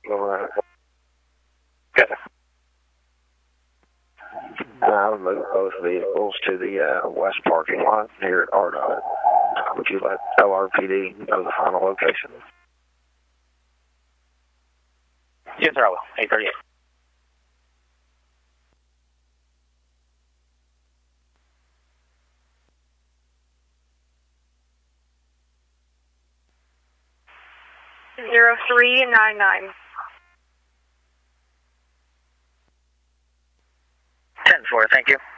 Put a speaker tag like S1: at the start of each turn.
S1: All right. Okay. I'll move both vehicles to the west parking lot here at RDOT. Would you let LRPD know the final location?
S2: Yes, sir, I will. 838.
S3: Zero 0399.
S2: 10-4, thank you.